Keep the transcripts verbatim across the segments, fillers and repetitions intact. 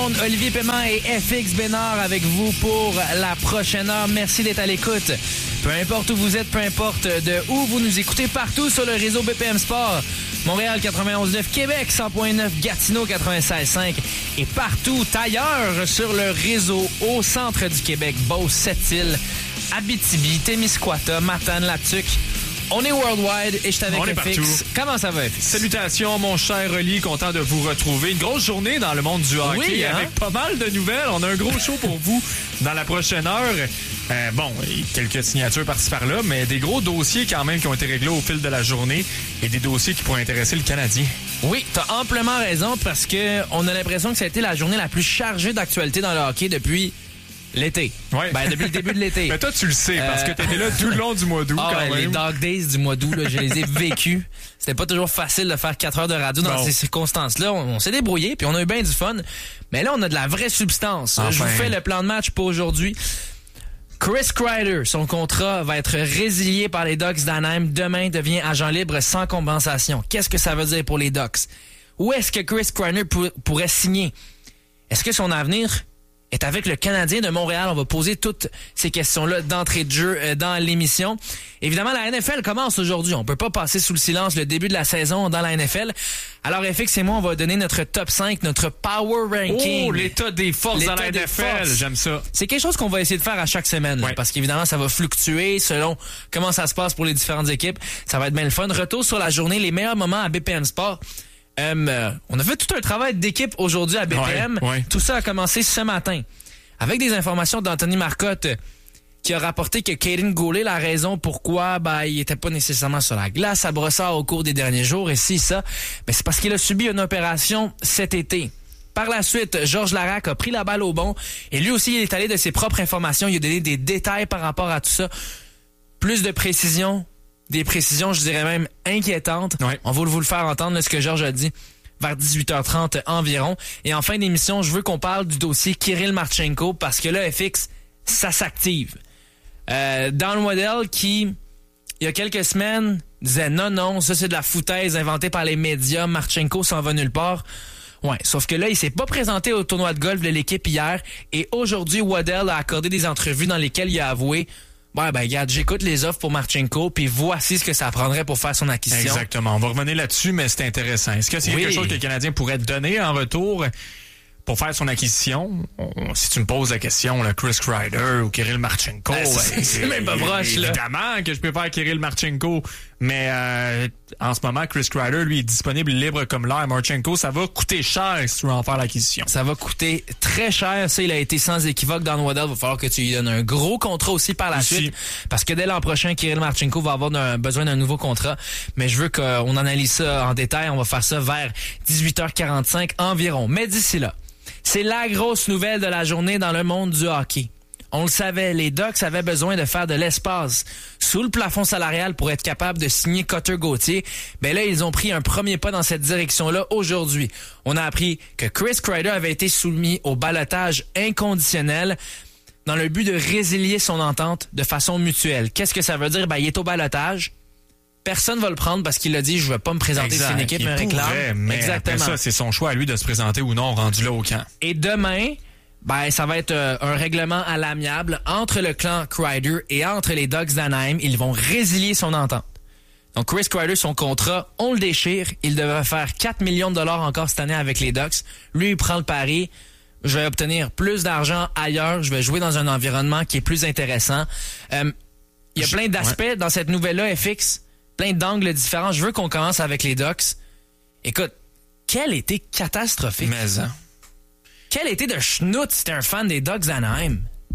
monde, Olivier Paiement et F X Bénard avec vous pour la prochaine heure. Merci d'être à l'écoute. Peu importe où vous êtes, peu importe de où vous nous écoutez, partout sur le réseau B P M Sport. Montréal quatre-vingt-onze neuf, Québec cent point neuf, Gatineau quatre-vingt-seize cinq et partout ailleurs sur le réseau au centre du Québec, Beauce, Sept-Îles, Abitibi, Témiscouata, Matane, Latuc. On est worldwide et je suis avec F X. Comment ça va, F X? Salutations, mon cher Oli, content de vous retrouver. Une grosse journée dans le monde du hockey, oui, hein? Avec pas mal de nouvelles. On a un gros show pour vous dans la prochaine heure. Euh, bon, quelques signatures par-ci par-là, mais des gros dossiers quand même qui ont été réglés au fil de la journée et des dossiers qui pourraient intéresser le Canadien. Oui, t'as amplement raison parce que on a l'impression que ça a été la journée la plus chargée d'actualité dans le hockey depuis l'été. Ouais. Ben, depuis le début de l'été. Mais toi, tu le sais, parce que Euh... t'étais là tout le long du mois d'août, ah, quand ouais, même. Les Dog Days du mois d'août, là, je les ai vécus. C'était pas toujours facile de faire quatre heures de radio dans bon. ces circonstances-là. On, on s'est débrouillé, puis on a eu bien du fun. Mais là, on a de la vraie substance. Enfin. Je vous fais le plan de match pour aujourd'hui. Chris Kreider, son contrat va être résilié par les Ducks d'Anaheim. Demain, devient agent libre sans compensation. Qu'est-ce que ça veut dire pour les Ducks? Où est-ce que Chris Kreider pour, pourrait signer? Est-ce que son avenir est avec le Canadien de Montréal? On va poser toutes ces questions-là d'entrée de jeu euh, dans l'émission. Évidemment, la N F L commence aujourd'hui. On peut pas passer sous le silence le début de la saison dans la N F L. Alors, F X et moi, on va donner notre top cinq, notre power ranking. Oh, l'état des forces l'état dans la N F L. forces. J'aime ça. C'est quelque chose qu'on va essayer de faire à chaque semaine. Ouais. Là, parce qu'évidemment, ça va fluctuer selon comment ça se passe pour les différentes équipes. Ça va être bien le fun. Retour sur la journée, les meilleurs moments à B P M Sport. Euh, on a fait tout un travail d'équipe aujourd'hui à B P M. Ouais, ouais. Tout ça a commencé ce matin. Avec des informations d'Anthony Marcotte euh, qui a rapporté que Caden Goulet, la raison pourquoi ben, il était pas nécessairement sur la glace à Brossard au cours des derniers jours, et si ça, ben, c'est parce qu'il a subi une opération cet été. Par la suite, Georges Larac a pris la balle au bon et lui aussi il est allé de ses propres informations, il a donné des détails par rapport à tout ça. Plus de précision, des précisions je dirais même inquiétantes. Ouais. On va vous le faire entendre là, ce que Georges a dit vers dix-huit heures trente environ. Et en fin d'émission, je veux qu'on parle du dossier Kirill Marchenko parce que là, F X, ça s'active. Euh, Don Waddell qui, il y a quelques semaines, disait non, non, ça c'est de la foutaise inventée par les médias, Marchenko s'en va nulle part. Ouais, sauf que là, il s'est pas présenté au tournoi de golf de l'équipe hier et aujourd'hui, Waddell a accordé des entrevues dans lesquelles il a avoué ouais, ben, regarde, j'écoute les offres pour Marchenko, puis voici ce que ça prendrait pour faire son acquisition. Exactement. On va revenir là-dessus, mais c'est intéressant. Est-ce que c'est oui. quelque chose que le Canadien pourrait donner en retour pour faire son acquisition? On, si tu me poses la question, là, Chris Kreider ou Kirill Marchenko, ben, c'est, c'est même pas proche, là. Évidemment que je peux faire Kirill Marchenko, mais euh, en ce moment, Chris Kreider, lui, est disponible libre comme l'air. Marchenko, ça va coûter cher si tu veux en faire l'acquisition. Ça va coûter très cher. Ça, il a été sans équivoque dans Waddell. Il va falloir que tu lui donnes un gros contrat aussi par la aussi. suite. Parce que dès l'an prochain, Kirill Marchenko va avoir un, besoin d'un nouveau contrat. Mais je veux qu'on analyse ça en détail. On va faire ça vers dix-huit heures quarante-cinq environ. Mais d'ici là, c'est la grosse nouvelle de la journée dans le monde du hockey. On le savait, les Ducks avaient besoin de faire de l'espace sous le plafond salarial pour être capables de signer Cutter Gauthier. Ben là, ils ont pris un premier pas dans cette direction-là aujourd'hui. On a appris que Chris Kreider avait été soumis au ballottage inconditionnel dans le but de résilier son entente de façon mutuelle. Qu'est-ce que ça veut dire? Ben, il est au ballottage. Personne va le prendre parce qu'il a dit « je vais pas me présenter exact. si une équipe il me réclame pourrait, ». Mais exactement. après ça, c'est son choix à lui de se présenter ou non rendu là au camp. Et demain, ben ça va être euh, un règlement à l'amiable entre le clan Kreider et entre les Ducks d'Anaheim. Ils vont résilier son entente. Donc Chris Kreider, son contrat, on le déchire. Il devrait faire quatre millions de dollars encore cette année avec les Ducks. Lui, il prend le pari. Je vais obtenir plus d'argent ailleurs. Je vais jouer dans un environnement qui est plus intéressant. Euh, il y a Je, plein d'aspects ouais. dans cette nouvelle-là, F X. Plein d'angles différents. Je veux qu'on commence avec les Ducks. Écoute, quel été catastrophique. Mais hein. Quel été de schnout si t'es un fan des Ducks d'Anaheim.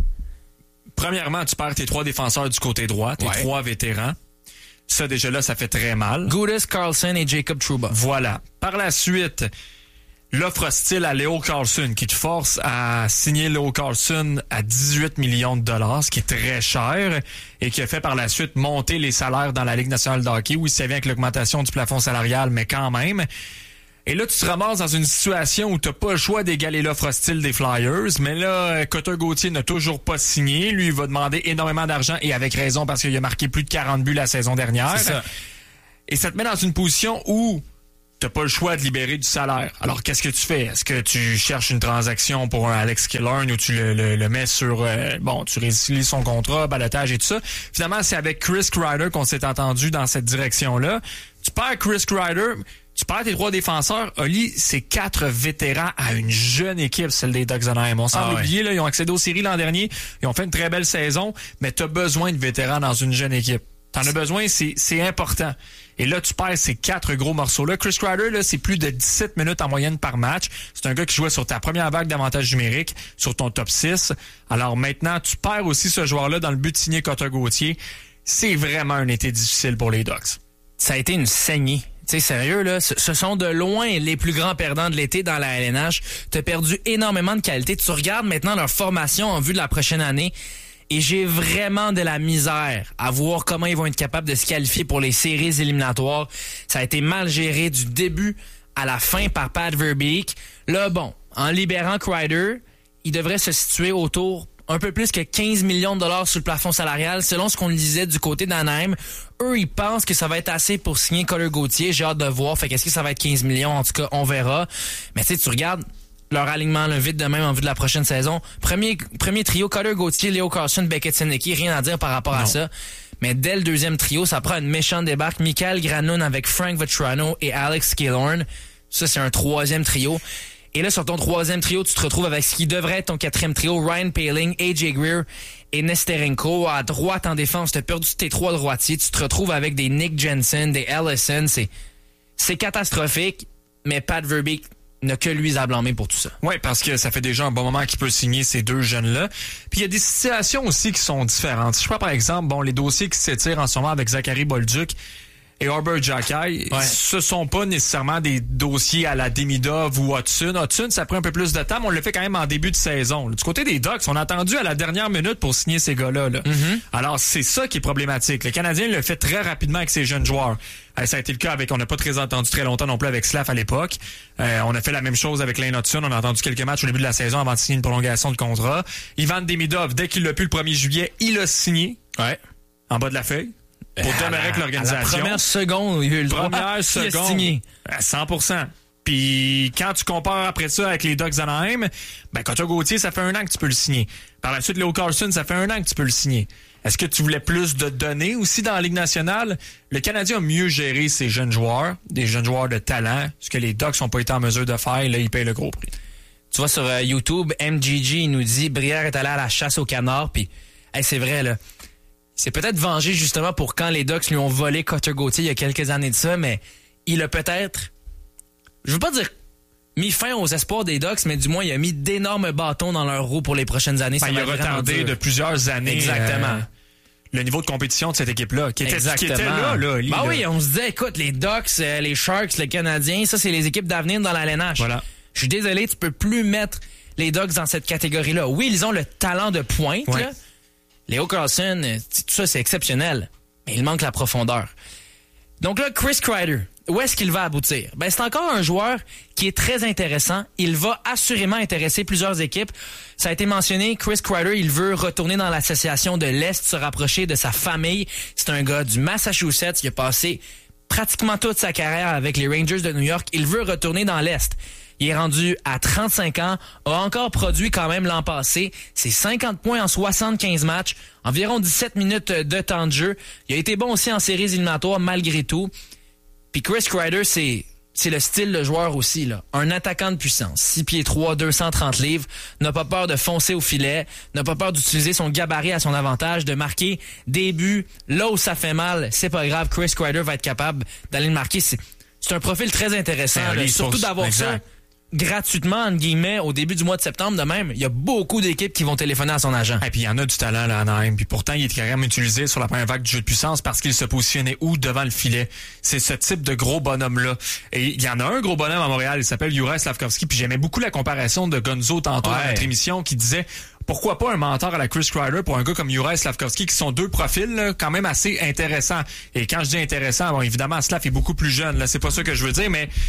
Premièrement, tu perds tes trois défenseurs du côté droit, tes ouais. trois vétérans. Ça, déjà là, ça fait très mal. Gudis, Carlson et Jacob Trouba. Voilà. Par la suite, l'offre hostile à Leo Carlson qui te force à signer Leo Carlson à dix-huit millions de dollars, ce qui est très cher et qui a fait par la suite monter les salaires dans la Ligue nationale de hockey. Oui, ça vient avec l'augmentation du plafond salarial, mais quand même. Et là, tu te ramasses dans une situation où tu n'as pas le choix d'égaler l'offre hostile des Flyers. Mais là, Cutter Gauthier n'a toujours pas signé. Lui, il va demander énormément d'argent et avec raison parce qu'il a marqué plus de quarante buts la saison dernière. C'est ça. Et ça te met dans une position où t'as pas le choix de libérer du salaire. Alors, qu'est-ce que tu fais? Est-ce que tu cherches une transaction pour un Alex Killorn ou tu le, le, le mets sur... Euh, bon, tu résilies son contrat, balotage et tout ça. Finalement, c'est avec Chris Kreider qu'on s'est entendu dans cette direction-là. Tu perds Chris Kreider, tu perds tes trois défenseurs. Oli, c'est quatre vétérans à une jeune équipe, celle des Ducks d'Anaheim. On semble ah ouais. oublier, là, ils ont accédé aux séries l'an dernier. Ils ont fait une très belle saison, mais t'as besoin de vétérans dans une jeune équipe. T'en as besoin, c'est, c'est important. Et là, tu perds ces quatre gros morceaux-là. Chris Kreider, là, c'est plus de dix-sept minutes en moyenne par match. C'est un gars qui jouait sur ta première vague d'avantages numériques, sur ton top six. Alors maintenant, tu perds aussi ce joueur-là dans le but de signer Cutter Gauthier. C'est vraiment un été difficile pour les Ducks. Ça a été une saignée. Tu sais, sérieux, là, ce, ce sont de loin les plus grands perdants de l'été dans la L N H. T'as perdu énormément de qualité. Tu regardes maintenant leur formation en vue de la prochaine année. Et j'ai vraiment de la misère à voir comment ils vont être capables de se qualifier pour les séries éliminatoires. Ça a été mal géré du début à la fin par Pat Verbeek. Là, bon, en libérant Kreider, il devrait se situer autour un peu plus que quinze millions de dollars sur le plafond salarial, selon ce qu'on disait du côté d'Anaheim. Eux, ils pensent que ça va être assez pour signer Cutter Gauthier. J'ai hâte de voir. Fait qu'est-ce que ça va être quinze millions? En tout cas, on verra. Mais tu sais, tu regardes leur alignement, là, vite de même en vue de la prochaine saison. Premier, premier trio, Cutter Gauthier, Leo Carlsson, Beckett Sennecke, rien à dire par rapport non. à ça. Mais dès le deuxième trio, ça prend une méchante débarque. Mikael Granlund avec Frank Vatrano et Alex Killorn. Ça, c'est un troisième trio. Et là, sur ton troisième trio, tu te retrouves avec ce qui devrait être ton quatrième trio, Ryan Poehling, A J Greer et Nesterenko. À droite en défense, tu as perdu tes trois droitiers. Tu te retrouves avec des Nick Jensen, des Ellison. C'est, c'est catastrophique, mais Pat Verbeek n'a que lui à blâmer pour tout ça. Oui, parce que ça fait déjà un bon moment qu'il peut signer ces deux jeunes-là. Puis il y a des situations aussi qui sont différentes. Si je prends par exemple, bon, les dossiers qui s'étirent en ce moment avec Zachary Bolduc et Arbor Xhekaj, ouais. ce sont pas nécessairement des dossiers à la Demidov ou Hudson. Hudson, ça prend un peu plus de temps, mais on le fait quand même en début de saison. Du côté des Ducks, on a attendu à la dernière minute pour signer ces gars-là. Là. Mm-hmm. Alors, c'est ça qui est problématique. Le Canadien le fait très rapidement avec ses jeunes joueurs. Euh, ça a été le cas avec, on n'a pas très entendu très longtemps non plus avec Slav à l'époque. Euh, on a fait la même chose avec Lane Hudson. On a entendu quelques matchs au début de la saison avant de signer une prolongation de contrat. Ivan Demidov, dès qu'il l'a pu le premier juillet, il a signé. Ouais. En bas de la feuille. Pour demeurer avec l'organisation. La première seconde, il a eu le droit. Première seconde. À cent pour cent. Puis quand tu compares après ça avec les Ducks d'Anaheim, ben Cutter Gauthier, ça fait un an que tu peux le signer. Par la suite, Leo Carlsson, ça fait un an que tu peux le signer. Est-ce que tu voulais plus de données aussi dans la Ligue nationale? Le Canadien a mieux géré ses jeunes joueurs, des jeunes joueurs de talent, ce que les Ducks n'ont pas été en mesure de faire. Là, ils payent le gros prix. Tu vois, sur euh, YouTube, M G G, il nous dit « Brière est allé à la chasse au canard. » Puis, hey, c'est vrai, là. C'est peut-être vengé justement pour quand les Ducks lui ont volé Cutter Gauthier il y a quelques années de ça, mais il a peut-être, je veux pas dire mis fin aux espoirs des Ducks, mais du moins il a mis d'énormes bâtons dans leur roue pour les prochaines années. Ben, ça il a retardé de plusieurs années. Exactement. Euh, le niveau de compétition de cette équipe-là, qui était, qui était là, là. Lee, ben là. oui, on se disait, écoute, les Ducks, euh, les Sharks, les Canadiens, ça c'est les équipes d'avenir dans la L N H. Voilà. Je suis désolé, tu peux plus mettre les Ducks dans cette catégorie-là. Oui, ils ont le talent de pointe, ouais. là. Leo Carlsson, tout ça, c'est exceptionnel. Mais il manque la profondeur. Donc là, Chris Kreider, où est-ce qu'il va aboutir? Ben, c'est encore un joueur qui est très intéressant. Il va assurément intéresser plusieurs équipes. Ça a été mentionné, Chris Kreider, il veut retourner dans l'association de l'Est, se rapprocher de sa famille. C'est un gars du Massachusetts. Il a passé pratiquement toute sa carrière avec les Rangers de New York. Il veut retourner dans l'Est. Il est rendu à trente-cinq ans, a encore produit quand même l'an passé. C'est cinquante points en soixante-quinze matchs, environ dix-sept minutes de temps de jeu. Il a été bon aussi en séries éliminatoires malgré tout. Puis Chris Kreider, c'est c'est le style de joueur aussi, là. Un attaquant de puissance, six pieds trois, deux cent trente livres, n'a pas peur de foncer au filet, n'a pas peur d'utiliser son gabarit à son avantage, de marquer des buts là où ça fait mal. C'est pas grave, Chris Kreider va être capable d'aller le marquer. C'est, c'est un profil très intéressant, là, surtout d'avoir exact. ça gratuitement, entre guillemets, au début du mois de septembre de même. Il y a beaucoup d'équipes qui vont téléphoner à son agent. Et puis il y en a du talent là, Anaheim. Puis pourtant, il est quand même utilisé sur la première vague du jeu de puissance parce qu'il se positionnait où devant le filet. C'est ce type de gros bonhomme-là. Et il y en a un gros bonhomme à Montréal, il s'appelle Juraj Slafkovský. Puis j'aimais beaucoup la comparaison de Gonzo tantôt ouais. dans notre émission qui disait pourquoi pas un mentor à la Chris Kreider pour un gars comme Juraj Slafkovský qui sont deux profils là, quand même assez intéressants. Et quand je dis intéressant, bon évidemment Slav est beaucoup plus jeune, là, c'est pas ça que je veux dire, mais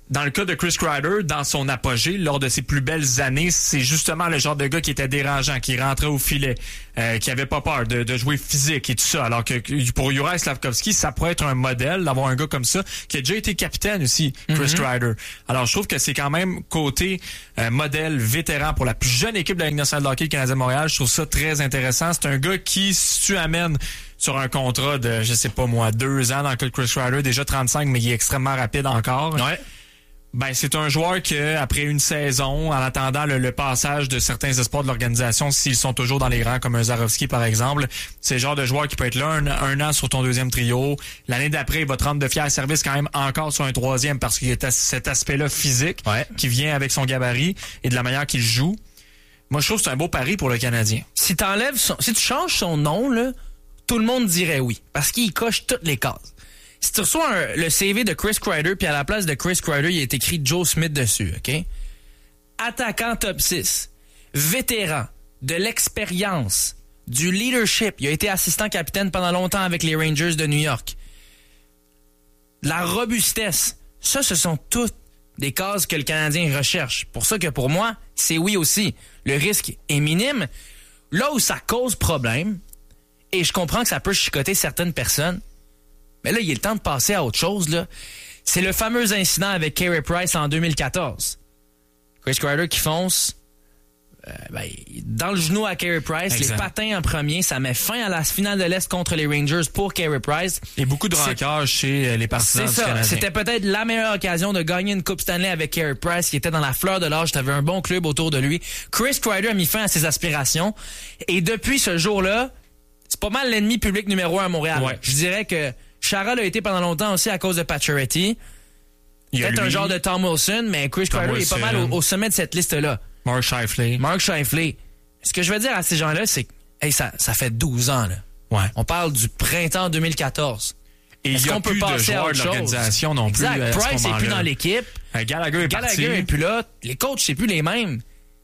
Dans le cas de Chris Kreider, dans son apogée, lors de ses plus belles années, c'est justement le genre de gars qui était dérangeant, qui rentrait au filet, euh, qui avait pas peur de, de jouer physique et tout ça. Alors que pour Juraj Slafkovský, ça pourrait être un modèle d'avoir un gars comme ça, qui a déjà été capitaine aussi, Chris mm-hmm. Kreider. Alors je trouve que c'est quand même côté euh, modèle vétéran pour la plus jeune équipe de la Ligue nationale de hockey, le Canadien de Montréal. Je trouve ça très intéressant. C'est un gars qui, si tu amènes sur un contrat de, je sais pas moi, deux ans dans le cas de Chris Kreider, déjà trente-cinq, mais il est extrêmement rapide encore. Ouais. Ben, c'est un joueur que, après une saison, en attendant le, le passage de certains espoirs de l'organisation, s'ils sont toujours dans les rangs, comme un Zarovski, par exemple, c'est le genre de joueur qui peut être là un, un an sur ton deuxième trio. L'année d'après, il va te rendre de fiers services quand même encore sur un troisième parce qu'il y a cet aspect-là physique ouais. qui vient avec son gabarit et de la manière qu'il joue. Moi, je trouve que c'est un beau pari pour le Canadien. Si t'enlèves son, si tu changes son nom, là, tout le monde dirait oui. Parce qu'il coche toutes les cases. Si tu reçois un, le C V de Chris Kreider, puis à la place de Chris Kreider, il est écrit Joe Smith dessus, OK? Attaquant top six, vétéran, de l'expérience, du leadership. Il a été assistant capitaine pendant longtemps avec les Rangers de New York. La robustesse. Ça, ce sont toutes des cases que le Canadien recherche. Pour ça que pour moi, c'est oui aussi. Le risque est minime. Là où ça cause problème, et je comprends que ça peut chicoter certaines personnes, mais là, il est le temps de passer à autre chose, là. C'est le fameux incident avec Carey Price en deux mille quatorze. Chris Kreider qui fonce euh, ben, dans le genou à Carey Price, exact. Les patins en premier, ça met fin à la finale de l'Est contre les Rangers pour Carey Price. Et beaucoup de rancœur chez les partisans du Canadien. C'était peut-être la meilleure occasion de gagner une Coupe Stanley avec Carey Price, qui était dans la fleur de l'âge, t'avais un bon club autour de lui. Chris Kreider a mis fin à ses aspirations. Et depuis ce jour-là, c'est pas mal l'ennemi public numéro un à Montréal. Ouais. Je dirais que Chara l'a été pendant longtemps aussi à cause de Pacioretty. Peut-être un genre de Tom Wilson, mais Chris Kreider est pas mal au, au sommet de cette liste-là. Mark Scheifele. Mark Scheifele. Ce que je veux dire à ces gens-là, c'est que hey, ça, ça fait douze ans. Là. Ouais. On parle du printemps deux mille quatorze. Et il y a plus de joueurs de l'organisation non plus. Exact. Price n'est plus dans l'équipe. Euh, Gallagher est parti. Gallagher n'est plus là. Les coachs, c'est plus les mêmes.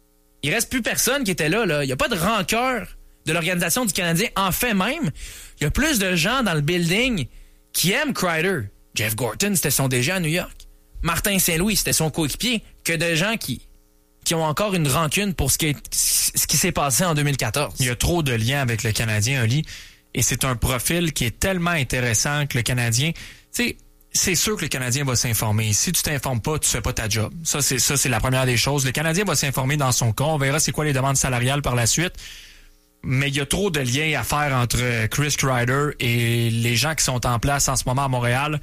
Il reste plus personne qui était là. là. Il n'y a pas de rancœur de l'organisation du Canadien. En fait même, il y a plus de gens dans le building qui aiment Kreider. Jeff Gorton, c'était son D G à New York. Martin Saint-Louis, c'était son coéquipier. Que de gens qui, qui ont encore une rancune pour ce qui, est, ce qui s'est passé en deux mille quatorze. Il y a trop de liens avec le Canadien, Oli. Et c'est un profil qui est tellement intéressant que le Canadien... Tu sais, c'est sûr que le Canadien va s'informer. Si tu t'informes pas, tu fais pas ta job. Ça, c'est ça, c'est la première des choses. Le Canadien va s'informer dans son cas. On verra c'est quoi les demandes salariales par la suite. Mais il y a trop de liens à faire entre Chris Kreider et les gens qui sont en place en ce moment à Montréal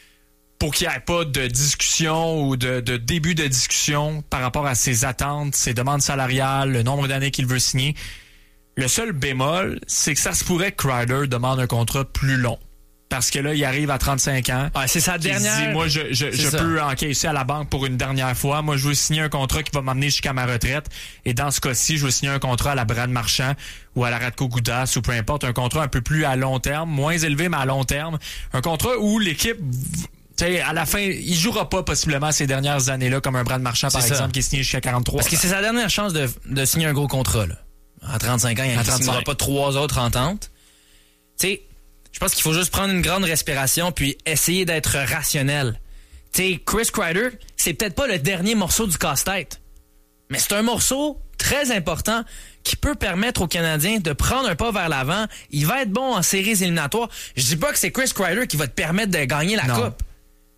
pour qu'il n'y ait pas de discussion ou de, de début de discussion par rapport à ses attentes, ses demandes salariales, le nombre d'années qu'il veut signer. Le seul bémol, c'est que ça se pourrait que Kreider demande un contrat plus long. Parce que là, il arrive à trente-cinq ans. Ah, c'est sa dernière. Il se dit, moi, je, je, je peux encaisser à la banque pour une dernière fois. Moi, je veux signer un contrat qui va m'amener jusqu'à ma retraite. Et dans ce cas-ci, je veux signer un contrat à la Brad Marchand ou à la Radko Gudas ou peu importe. Un contrat un peu plus à long terme, moins élevé, mais à long terme. Un contrat où l'équipe, t'sais, à la fin, il jouera pas possiblement ces dernières années-là comme un Brad Marchand, par exemple, qui est signé jusqu'à quarante-trois. Parce que c'est sa dernière chance de, de signer un gros contrat, là. À trente-cinq ans, il ne signera pas trois autres ententes. Tu sais, je pense qu'il faut juste prendre une grande respiration puis essayer d'être rationnel. Tu sais, Chris Kreider, c'est peut-être pas le dernier morceau du casse-tête, mais c'est un morceau très important qui peut permettre aux Canadiens de prendre un pas vers l'avant. Il va être bon en séries éliminatoires. Je dis pas que c'est Chris Kreider qui va te permettre de gagner la non. Coupe.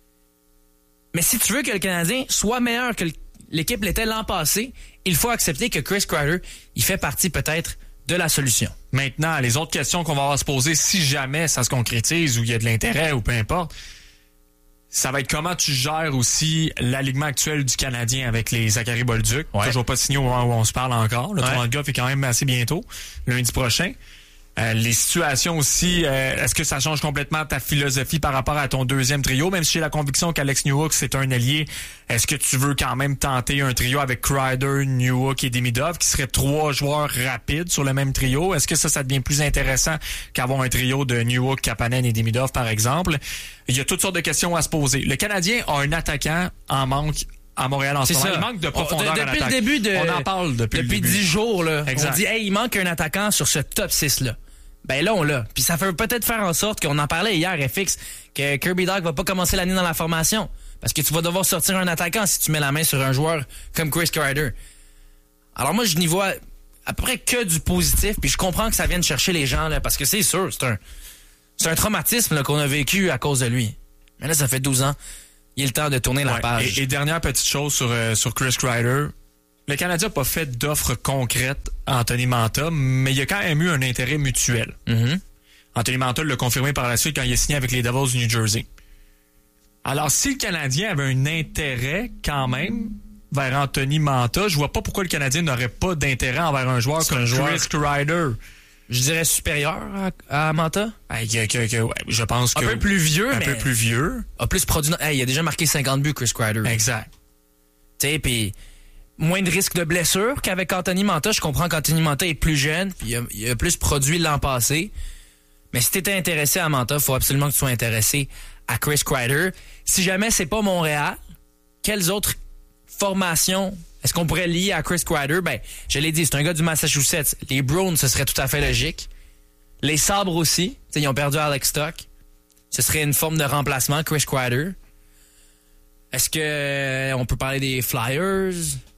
Mais si tu veux que le Canadien soit meilleur que l'équipe l'était l'an passé, il faut accepter que Chris Kreider, il fait partie peut-être de la solution. Maintenant, les autres questions qu'on va avoir à se poser, si jamais ça se concrétise ou il y a de l'intérêt ou peu importe, ça va être comment tu gères aussi l'alignement actuel du Canadien avec les Zachary Bolduc. Ouais. Toujours pas signé au moment où on se parle encore. Le ouais. tournoi de golf est quand même assez bientôt, lundi prochain. Euh, les situations aussi, euh, est-ce que ça change complètement ta philosophie par rapport à ton deuxième trio? Même si j'ai la conviction qu'Alex Newhook, c'est un allié, est-ce que tu veux quand même tenter un trio avec Kreider, Newhook et Demidov, qui seraient trois joueurs rapides sur le même trio? Est-ce que ça, ça devient plus intéressant qu'avoir un trio de Newhook, Kapanen et Demidov, par exemple? Il y a toutes sortes de questions à se poser. Le Canadien a un attaquant en manque à Montréal en ce moment. Il manque de profondeur de, à l'attaque. Depuis le début de, on en parle depuis, depuis le début. dix jours. Là, exact. On dit, hey, il manque un attaquant sur ce top six-là. Ben là, on l'a. Puis ça fait peut-être faire en sorte qu'on en parlait hier, F X, que Kirby Dach va pas commencer l'année dans la formation. Parce que tu vas devoir sortir un attaquant si tu mets la main sur un joueur comme Chris Kreider. Alors moi, je n'y vois à peu près que du positif, puis je comprends que ça vienne chercher les gens, là, parce que c'est sûr, c'est un, c'est un traumatisme là, qu'on a vécu à cause de lui. Mais là, ça fait douze ans. Il est le temps de tourner la ouais, page. Et, et dernière petite chose sur, euh, sur Chris Kreider. Le Canadien n'a pas fait d'offre concrète à Anthony Mantha, mais il y a quand même eu un intérêt mutuel. Mm-hmm. Anthony Mantha l'a confirmé par la suite quand il a signé avec les Devils du New Jersey. Alors, si le Canadien avait un intérêt quand même vers Anthony Mantha, je vois pas pourquoi le Canadien n'aurait pas d'intérêt envers un joueur C'est comme un joueur, Chris Kreider. Je dirais supérieur à, à Mantha. Hey, que, que, que, ouais, je pense que... Un peu plus vieux, un mais... peu plus vieux. A plus produit... Hey, il a déjà marqué cinquante buts, Chris Kreider. Exact. Tu sais, puis moins de risque de blessure qu'avec Anthony Mantha. Je comprends qu'Anthony Mantha est plus jeune, puis il a, il a plus produit l'an passé. Mais si t'étais intéressé à Mantha, il faut absolument que tu sois intéressé à Chris Kreider. Si jamais c'est pas Montréal, quelles autres formations est-ce qu'on pourrait lier à Chris Kreider? Ben, je l'ai dit, c'est un gars du Massachusetts. Les Browns, ce serait tout à fait logique. Les Sabres aussi. T'sais, ils ont perdu Alex Stock. Ce serait une forme de remplacement, Chris Kreider. Est-ce que euh, on peut parler des Flyers?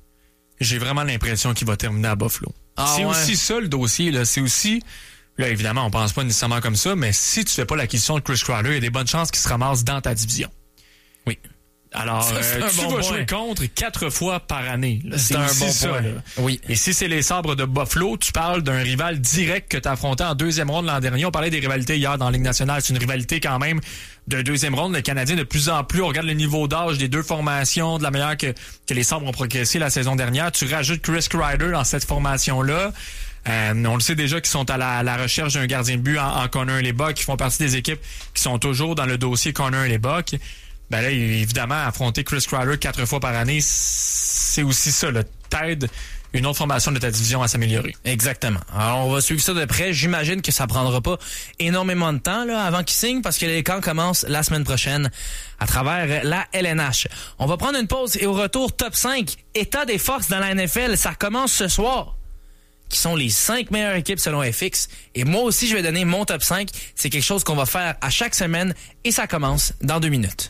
J'ai vraiment l'impression qu'il va terminer à Buffalo. Ah, c'est ouais. aussi ça le dossier, là. C'est aussi... Là, évidemment, on pense pas nécessairement comme ça, mais si tu fais pas l'acquisition de Chris Kreider, il y a des bonnes chances qu'il se ramasse dans ta division. Oui. Alors, ça, euh, tu bon vas point. jouer contre quatre fois par année. Là. C'est, c'est un bon ça, point. Là. Oui. Et si c'est les Sabres de Buffalo, tu parles d'un rival direct que tu as affronté en deuxième ronde l'an dernier. On parlait des rivalités hier dans la Ligue nationale. C'est une rivalité quand même de deuxième ronde. Le Canadien, de plus en plus, on regarde le niveau d'âge des deux formations, de la manière que, que les Sabres ont progressé la saison dernière. Tu rajoutes Chris Kreider dans cette formation-là. Euh, on le sait déjà qu'ils sont à la, à la recherche d'un gardien de but en, en Connor Hellebuyck, qui font partie des équipes qui sont toujours dans le dossier Connor Hellebuyck. Ben là, évidemment, affronter Chris Kreider quatre fois par année, c'est aussi ça, là, t'aide une autre formation de ta division à s'améliorer. Exactement. Alors, on va suivre ça de près. J'imagine que ça prendra pas énormément de temps là, avant qu'il signe, parce que les camps commencent la semaine prochaine à travers la L N H. On va prendre une pause et au retour, top cinq, état des forces dans la N F L. Ça commence ce soir. Qui sont les cinq meilleures équipes selon F X. Et moi aussi, je vais donner mon top cinq. C'est quelque chose qu'on va faire à chaque semaine et ça commence dans deux minutes.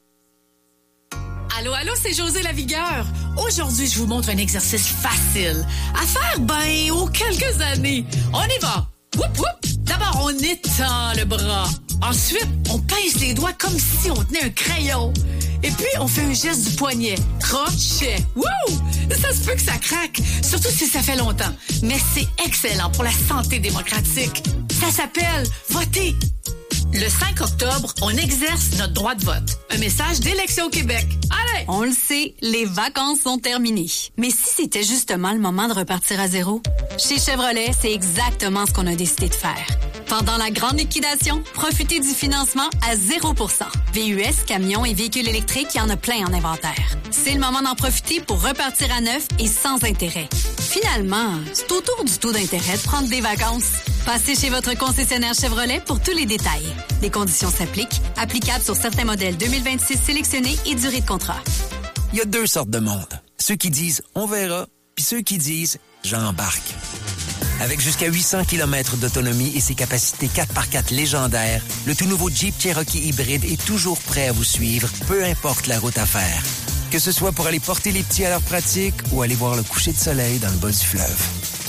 Allô, allô, c'est José Lavigueur. Aujourd'hui, je vous montre un exercice facile à faire, ben, aux quelques années. On y va. Whoop, whoop. D'abord, on étend le bras. Ensuite, on pince les doigts comme si on tenait un crayon. Et puis, on fait un geste du poignet. Crochet. Wouh! Ça se peut que ça craque, surtout si ça fait longtemps. Mais c'est excellent pour la santé démocratique. Ça s'appelle voter. Le cinq octobre, on exerce notre droit de vote. Un message d'Élections Québec. Allez! On le sait, les vacances sont terminées. Mais si c'était justement le moment de repartir à zéro? Chez Chevrolet, c'est exactement ce qu'on a décidé de faire. Pendant la grande liquidation, profitez du financement à zéro pour cent. V U S, camions et véhicules électriques, il y en a plein en inventaire. C'est le moment d'en profiter pour repartir à neuf et sans intérêt. Finalement, c'est autour du taux d'intérêt de prendre des vacances. Passez chez votre concessionnaire Chevrolet pour tous les détails. Les conditions s'appliquent, applicables sur certains modèles deux mille vingt-six sélectionnés et durée de contrat. Il y a deux sortes de monde. Ceux qui disent « on verra », puis ceux qui disent « j'embarque ». Avec jusqu'à huit cents kilomètres d'autonomie et ses capacités quatre par quatre légendaires, le tout nouveau Jeep Cherokee hybride est toujours prêt à vous suivre, peu importe la route à faire. Que ce soit pour aller porter les petits à leur pratique ou aller voir le coucher de soleil dans le bas du fleuve.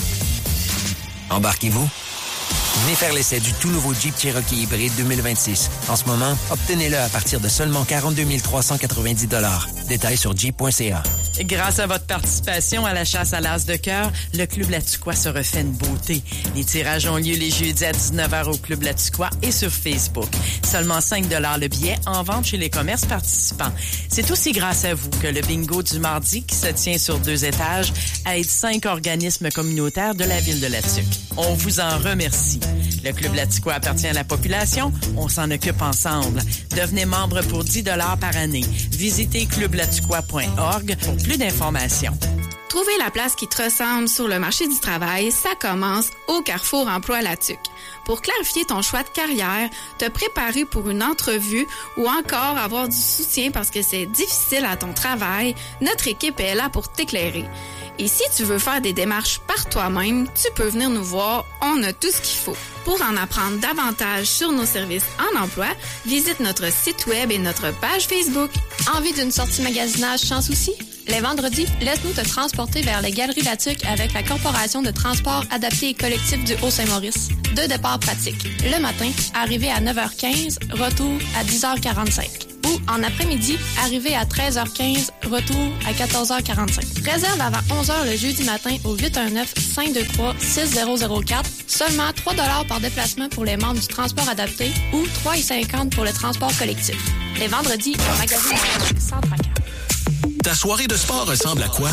Embarquez-vous. Venez faire l'essai du tout nouveau Jeep Cherokee hybride deux mille vingt-six. En ce moment, obtenez-le à partir de seulement quarante-deux mille trois cent quatre-vingt-dix dollars. Détails sur jeep point c a. Grâce à votre participation à la chasse à l'as de cœur, le Club Latuquois se refait une beauté. Les tirages ont lieu les jeudis à dix-neuf heures au Club Latuquois et sur Facebook. Seulement cinq dollars le billet en vente chez les commerces participants. C'est aussi grâce à vous que le bingo du mardi, qui se tient sur deux étages, aide cinq organismes communautaires de la ville de Latuc. On vous en remercie. Le Club Latuquois appartient à la population. On s'en occupe ensemble. Devenez membre pour dix dollars par année. Visitez club latuquois point org pour plus d'informations. Trouver la place qui te ressemble sur le marché du travail, ça commence au Carrefour Emploi Latuc. Pour clarifier ton choix de carrière, te préparer pour une entrevue ou encore avoir du soutien parce que c'est difficile à ton travail, notre équipe est là pour t'éclairer. Et si tu veux faire des démarches par toi-même, tu peux venir nous voir, on a tout ce qu'il faut. Pour en apprendre davantage sur nos services en emploi, visite notre site web et notre page Facebook. Envie d'une sortie magasinage sans souci? Les vendredis, laisse-nous te transporter vers les Galeries Latuc avec la Corporation de transport adapté et collectif du Haut-Saint-Maurice. Deux départs pratiques. Le matin, arrivé à neuf heures quinze, retour à dix heures quarante-cinq. Ou en après-midi, arrivé à treize heures quinze, retour à quatorze heures quarante-cinq. Réserve avant onze heures le jeudi matin au huit un neuf, cinq deux trois, six zéro zéro quatre. Seulement trois dollars par déplacement pour les membres du transport adapté ou trois cinquante pour le transport collectif. Les vendredis, au magasin cent trente-quatre. Ta soirée de sport ressemble à quoi?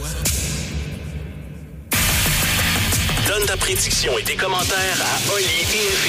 Donne ta prédiction et tes commentaires à Oli et F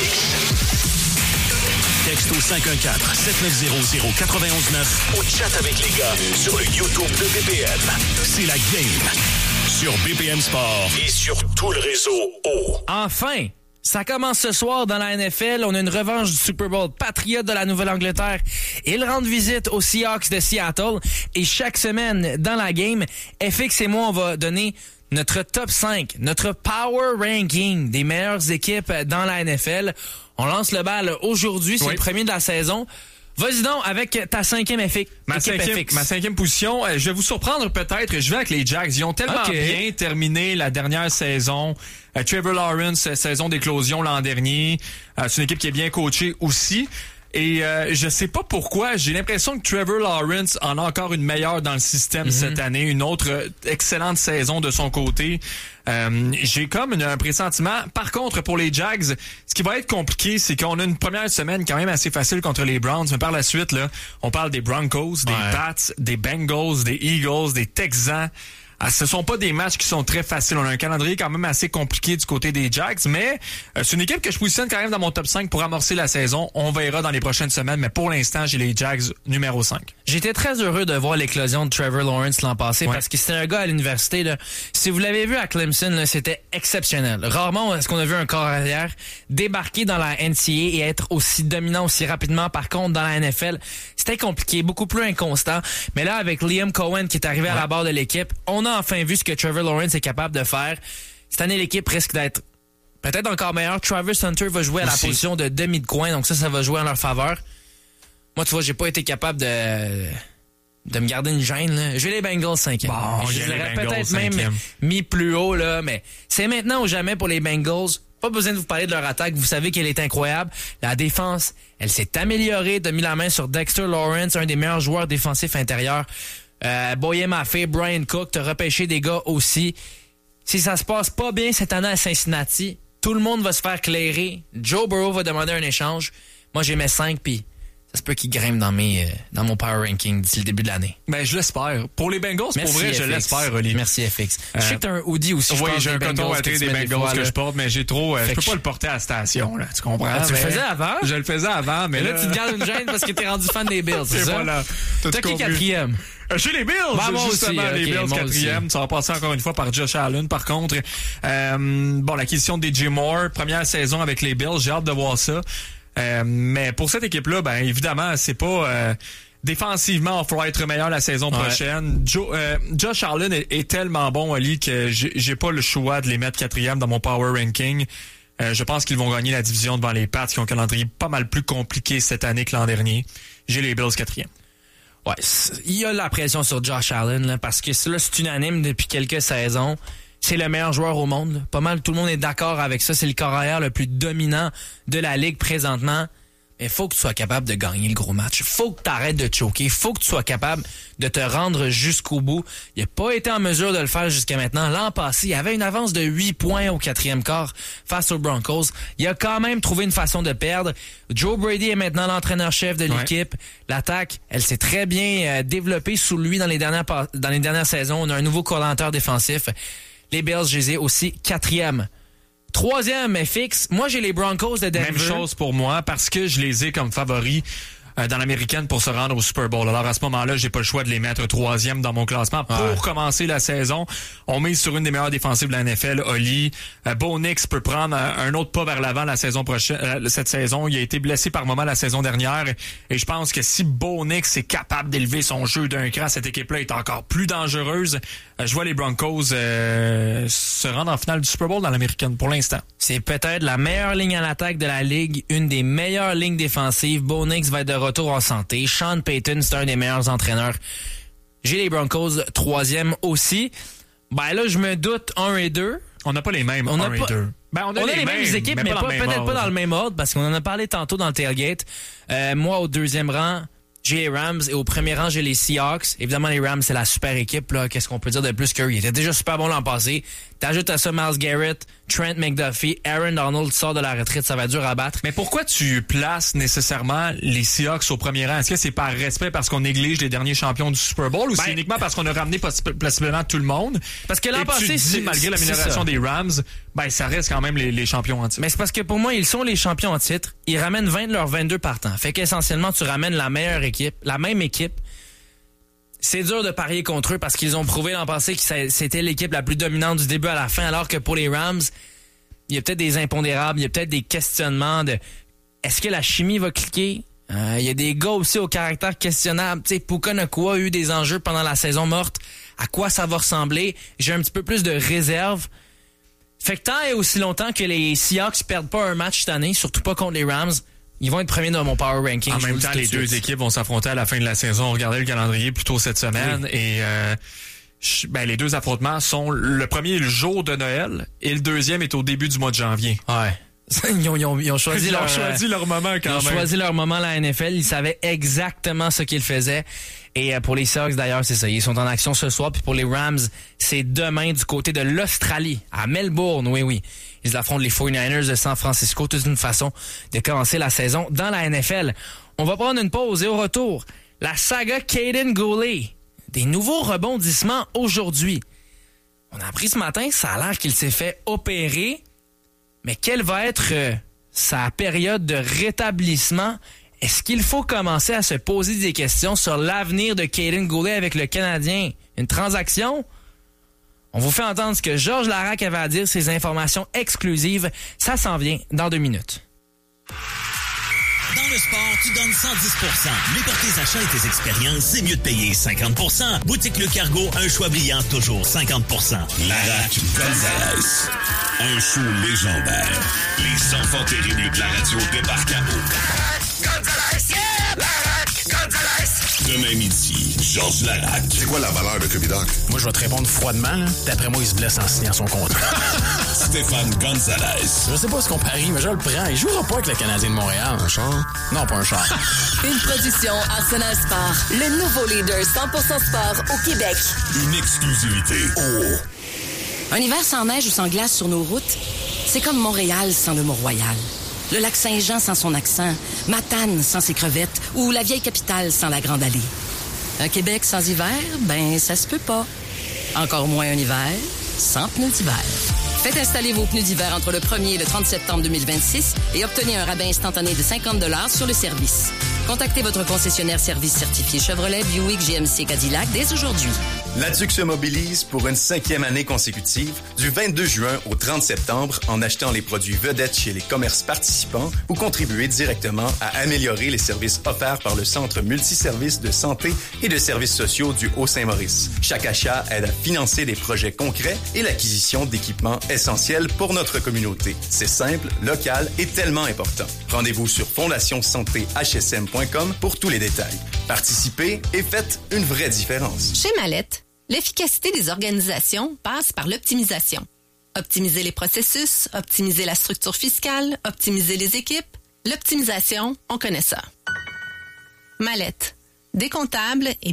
X. Texte au cinq un quatre, sept neuf zéro, zéro neuf un neuf ou chat avec les gars sur le YouTube de B P M. C'est la game sur B P M Sport et sur tout le réseau O. Enfin! Ça commence ce soir dans la N F L. On a une revanche du Super Bowl. Patriots de la Nouvelle-Angleterre. Ils rendent visite aux Seahawks de Seattle. Et chaque semaine, dans la game, F X et moi, on va donner notre top cinq, notre power ranking des meilleures équipes dans la N F L. On lance le bal aujourd'hui. C'est oui. le premier de la saison. Vas-y donc avec ta cinquième F X. Ma cinquième, F X. ma cinquième position. Je vais vous surprendre peut-être. Je vais avec les Jags. Ils ont tellement okay. bien terminé la dernière saison. Euh, Trevor Lawrence, saison d'éclosion l'an dernier. Euh, c'est une équipe qui est bien coachée aussi. Et euh, je sais pas pourquoi, j'ai l'impression que Trevor Lawrence en a encore une meilleure dans le système mm-hmm. cette année. Une autre excellente saison de son côté. Euh, j'ai comme une, un pressentiment. Par contre, pour les Jags, ce qui va être compliqué, c'est qu'on a une première semaine quand même assez facile contre les Browns. Mais par la suite, là, on parle des Broncos, des ouais. Pats, des Bengals, des Eagles, des Texans. Ah, ce sont pas des matchs qui sont très faciles. On a un calendrier quand même assez compliqué du côté des Jags, mais euh, c'est une équipe que je positionne quand même dans mon top cinq pour amorcer la saison. On verra dans les prochaines semaines, mais pour l'instant, j'ai les Jags numéro cinq. J'étais très heureux de voir l'éclosion de Trevor Lawrence l'an passé ouais. parce que c'était un gars à l'université. Là. Si vous l'avez vu à Clemson, là, c'était exceptionnel. Rarement est-ce qu'on a vu un corps arrière débarquer dans la N C A A et être aussi dominant aussi rapidement. Par contre, dans la N F L, c'était compliqué, beaucoup plus inconstant. Mais là, avec Liam Cohen qui est arrivé ouais. à la barre de l'équipe, on a enfin vu ce que Trevor Lawrence est capable de faire. Cette année, l'équipe risque d'être peut-être encore meilleure. Travis Hunter va jouer à la Aussi. position de demi de coin, donc ça, ça va jouer en leur faveur. Moi, tu vois, j'ai pas été capable de de me garder une gêne. Là. Je vais les Bengals cinquième. Bon, je les aurais peut-être cinquième. même mis plus haut, là, mais c'est maintenant ou jamais pour les Bengals. Pas besoin de vous parler de leur attaque. Vous savez qu'elle est incroyable. La défense, elle s'est améliorée. De mis la main sur Dexter Lawrence, un des meilleurs joueurs défensifs intérieurs. Euh, Boye Maffei, Brian Cook, t'as repêché des gars aussi. Si ça se passe pas bien cette année à Cincinnati, tout le monde va se faire clairer. Joe Burrow va demander un échange. Moi, j'ai mes cinq, puis ça se peut qu'il grimpe dans mes, euh, dans mon power ranking d'ici le début de l'année. Ben, je l'espère. Pour les Bengals, Merci pour vrai, F X. je l'espère, Oli. Merci F X. Euh, je sais que t'as un hoodie aussi. Oui, j'ai un coton ouaté des Bengals, des Bengals que là. je porte, mais j'ai trop, euh, je peux pas le porter à la station, là. Tu comprends? Ah, tu le faisais avant? Je le faisais avant, mais là, là, tu te gardes une gêne parce que t'es rendu fan des Bills, c'est, c'est ça? Voilà. T'as qui quatrième? Euh, chez les Bills, bah, moi justement, aussi, les okay, Bills quatrième. Ça va passer encore une fois par Josh Allen, par contre. Euh, bon, la question de D J Moore, première saison avec les Bills, j'ai hâte de voir ça. Euh, mais pour cette équipe-là, ben évidemment, c'est pas euh, défensivement, il faudra être meilleur la saison ouais. prochaine. Joe, euh, Josh Allen est, est tellement bon, Oli, que j'ai, j'ai pas le choix de les mettre quatrième dans mon power ranking. Euh, je pense qu'ils vont gagner la division devant les Pats, qui ont un calendrier pas mal plus compliqué cette année que l'an dernier. J'ai les Bills quatrième. Ouais, il y a la pression sur Josh Allen là, parce que là, c'est unanime depuis quelques saisons. C'est le meilleur joueur au monde. Là. Pas mal, tout le monde est d'accord avec ça. C'est le corps arrière le plus dominant de la ligue présentement. Mais faut que tu sois capable de gagner le gros match. Faut que tu arrêtes de choquer. Faut que tu sois capable de te rendre jusqu'au bout. Il n'a pas été en mesure de le faire jusqu'à maintenant. L'an passé, il avait une avance de huit points au quatrième quart face aux Broncos. Il a quand même trouvé une façon de perdre. Joe Brady est maintenant l'entraîneur-chef de l'équipe. Ouais. L'attaque, elle s'est très bien euh, développée sous lui dans les dernières dans les dernières saisons. On a un nouveau coordonnateur défensif. Les Bills, je les ai aussi quatrième. Troisième, F X. Moi, j'ai les Broncos de Denver. Même chose pour moi, parce que je les ai comme favoris. euh, dans l'américaine pour se rendre au Super Bowl. Alors à ce moment-là, j'ai pas le choix de les mettre troisième dans mon classement pour ouais. commencer la saison. On mise sur une des meilleures défensives de la N F L, Oli. Euh, Bo Nix peut prendre un, un autre pas vers l'avant la saison prochaine. Euh, cette saison, il a été blessé par moment la saison dernière et je pense que si Bo Nix est capable d'élever son jeu d'un cran, cette équipe-là est encore plus dangereuse. Euh, je vois les Broncos euh, se rendre en finale du Super Bowl dans l'américaine pour l'instant. C'est peut-être la meilleure ligne à l'attaque de la ligue, une des meilleures lignes défensives. Bo Nix va être de retour en santé. Sean Payton, c'est un des meilleurs entraîneurs. J'ai les Broncos troisième aussi. Ben là, je me doute un et deux. On n'a pas les mêmes on un a et pas... deux. Ben, on a, on les, a les mêmes, mêmes équipes, mais, mais pas, pas peut-être pas dans le même ordre, parce qu'on en a parlé tantôt dans le tailgate. Euh, moi, au deuxième rang, j'ai les Rams, et au premier rang, j'ai les Seahawks. Évidemment, les Rams, c'est la super équipe, là. Qu'est-ce qu'on peut dire de plus qu'eux? Ils étaient déjà super bons l'an passé. T'ajoutes à ça Myles Garrett, Trent McDuffie, Aaron Donald sort de la retraite, ça va être dur à battre. Mais pourquoi tu places nécessairement les Seahawks au premier rang? Est-ce que c'est par respect parce qu'on néglige les derniers champions du Super Bowl ou ben, c'est uniquement parce qu'on a ramené possiblement tout le monde? Parce que l'an passé, c'est malgré l'amélioration des Rams, ben ça reste quand même les, les champions en titre. Mais c'est parce que pour moi, ils sont les champions en titre. Ils ramènent vingt de leurs vingt-deux partants. Fait qu'essentiellement, tu ramènes la meilleure équipe, la même équipe. C'est dur de parier contre eux parce qu'ils ont prouvé l'an passé que c'était l'équipe la plus dominante du début à la fin, alors que pour les Rams, il y a peut-être des impondérables, il y a peut-être des questionnements de est-ce que la chimie va cliquer? Euh, il y a des gars aussi au caractère questionnable. Tu sais, Puka Nacua a eu des enjeux pendant la saison morte. À quoi ça va ressembler? J'ai un petit peu plus de réserve. Fait que tant et aussi longtemps que les Seahawks perdent pas un match cette année, surtout pas contre les Rams, ils vont être premiers dans mon power ranking. En même temps, les deux équipes vont s'affronter à la fin de la saison. Regardez le calendrier plus tôt cette semaine. Oui. Et euh, ben, les deux affrontements sont le premier le jour de Noël et le deuxième est au début du mois de janvier. Ouais. Ils ont, ils ont, ils ont choisi, ils leur, ont choisi leur moment quand ils ont même. choisi leur moment la N F L. Ils savaient exactement ce qu'ils faisaient. Et pour les Seahawks, d'ailleurs, c'est ça. Ils sont en action ce soir. Puis pour les Rams, c'est demain du côté de l'Australie, à Melbourne. Oui, oui. Ils affrontent les forty-niners de San Francisco. C'est une façon de commencer la saison dans la N F L. On va prendre une pause et au retour, la saga Caden Goulet. Des nouveaux rebondissements aujourd'hui. On a appris ce matin, ça a l'air qu'il s'est fait opérer. Mais quelle va être euh, sa période de rétablissement? Est-ce qu'il faut commencer à se poser des questions sur l'avenir de Caden Goulet avec le Canadien? Une transaction? On vous fait entendre ce que Georges Larac avait à dire, ses informations exclusives. Ça s'en vient dans deux minutes. Dans le sport, tu donnes cent dix pour cent. Mais pour tes achats et tes expériences, c'est mieux de payer cinquante pour cent. Boutique Le Cargo, un choix brillant, toujours cinquante pour cent. Larac Gonzalez. Un show légendaire. Les enfants terribles de la radio débarquent à eau. Larac Gonzalez, yeah! Larac Gonzalez. Demain midi, Georges Larac. C'est quoi la valeur de Cubidoc? Moi, je vais te répondre froidement. Là. D'après moi, il se blesse en signant son contrat. Stéphane Gonzalez. Je sais pas ce qu'on parie, mais je le prends. Il jouera pas avec le Canadien de Montréal. Un char? Non, pas un char. Une production Arsenal Sport. Le nouveau leader cent pour cent sport au Québec. Une exclusivité. Oh! Un hiver sans neige ou sans glace sur nos routes, c'est comme Montréal sans le Mont-Royal. Le lac Saint-Jean sans son accent, Matane sans ses crevettes ou la vieille capitale sans la Grande Allée. Un Québec sans hiver, ben ça se peut pas. Encore moins un hiver sans pneus d'hiver. Faites installer vos pneus d'hiver entre le premier et le trente septembre deux mille vingt-six et obtenez un rabais instantané de cinquante dollars sur le service. Contactez votre concessionnaire service certifié Chevrolet, Buick, G M C, Cadillac dès aujourd'hui. La Tuque se mobilise pour une cinquième année consécutive du vingt-deux juin au trente septembre en achetant les produits vedettes chez les commerces participants ou contribuer directement à améliorer les services offerts par le Centre multiservice de santé et de services sociaux du Haut-Saint-Maurice. Chaque achat aide à financer des projets concrets et l'acquisition d'équipements essentiels pour notre communauté. C'est simple, local et tellement important. Rendez-vous sur fondation santé h s m point com pour tous les détails. Participez et faites une vraie différence. Chez Mallette, l'efficacité des organisations passe par l'optimisation. Optimiser les processus, optimiser la structure fiscale, optimiser les équipes. L'optimisation, on connaît ça. Mallette, des comptables et